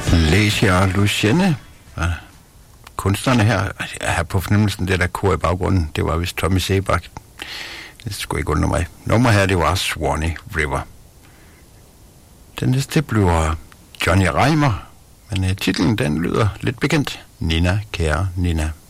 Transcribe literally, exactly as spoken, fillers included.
Lesia og Lucienne, ja, kunstnerne her, jeg har på fornemmelsen, det der kor i baggrunden, det var vist Tommy Sebak. Det skulle ikke undre mig. Nummer her, det var Swanee River. Den næste bliver Johnny Reimer, men uh, titlen den lyder lidt bekendt. Nina, kære Nina.